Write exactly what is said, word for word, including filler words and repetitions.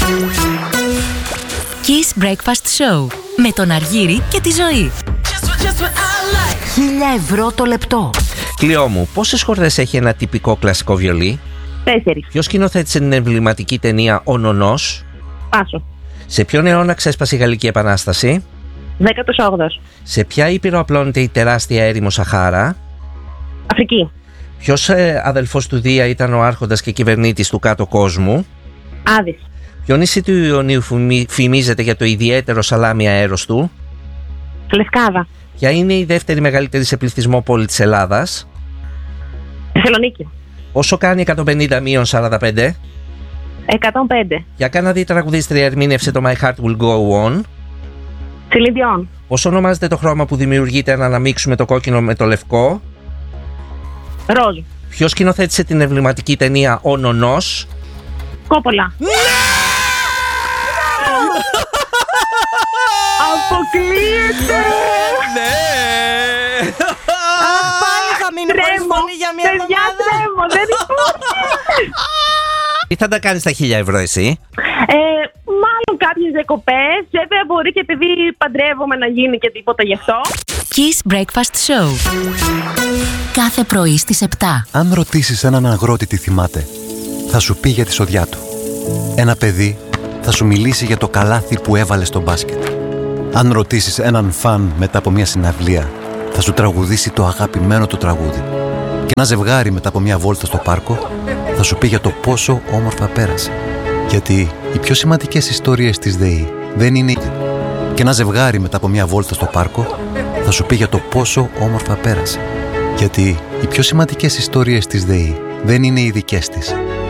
Kiss Breakfast Show με τον Αργύρη και τη Ζωή. Χίλια ευρώ το λεπτό. Κλειό μου, πόσες χορδές έχει ένα τυπικό κλασικό βιολί? Τέσσερις. Ποιος σκηνοθέτησε την εμβληματική ταινία Ο Νονός? Πάσο. Σε ποιον αιώνα ξέσπασε η Γαλλική Επανάσταση? Δέκατος όγδοος. Σε ποια ήπειρο απλώνεται η τεράστια έρημο Σαχάρα? Αφρική. Ποιος ε, αδελφός του Δία ήταν ο άρχοντας και κυβερνήτης του κάτω κόσμου? Άδης. Ποιο νησί του Ιωνίου φημι- φημίζεται για το ιδιαίτερο σαλάμι αέρος του? Λευκάδα. Ποια είναι η δεύτερη μεγαλύτερη σε πληθυσμό πόλη της Ελλάδας? Θεσσαλονίκη. Όσο κάνει εκατόν πενήντα μείον σαράντα πέντε? εκατόν πέντε. Για Καναδή τραγουδίστρια ερμήνευσε το My Heart Will Go On. Celine Dion. Πώς ονομάζεται το χρώμα που δημιουργείται αν αναμίξουμε το κόκκινο με το λευκό? Ροζ. Ποιος σκηνοθέτησε την εμβληματική ταινία Ο Νονός? Κόπολα. Αποκλείεται! Ναι! Αχ, πάλι είχα μείνει χωρίς φωνή για μια Παιδιά, εβδομάδα. τρέμω, δεν υπάρχει. Τι θα τα κάνεις τα χίλια ευρώ εσύ? Ε, μάλλον κάποιες διακοπές. Βέβαια μπορεί και επειδή παντρεύομαι να γίνει και τίποτα γι' αυτό. Kiss Breakfast Show. Κάθε πρωί στις επτά. Αν ρωτήσεις έναν αγρότη τι θυμάται, θα σου πει για τη σοδιά του. Ένα παιδί θα σου μιλήσει για το καλάθι που έβαλε στο μπάσκετ. Αν ρωτήσεις έναν φαν μετά από μια συναυλία, θα σου τραγουδήσει το αγαπημένο του τραγούδι. Και ένα ζευγάρι μετά από μια βόλτα στο πάρκο θα σου πει για το πόσο όμορφα πέρασε. Γιατί οι πιο σημαντικές ιστορίες της ΔΕΗ δεν είναι ίδιες. Και ένα ζευγάρι μετά από μια βόλτα στο πάρκο θα σου πει για το πόσο όμορφα πέρασε. Γιατί οι πιο σημαντικές ιστορίες της ΔΕΗ δεν είναι οι δικές της.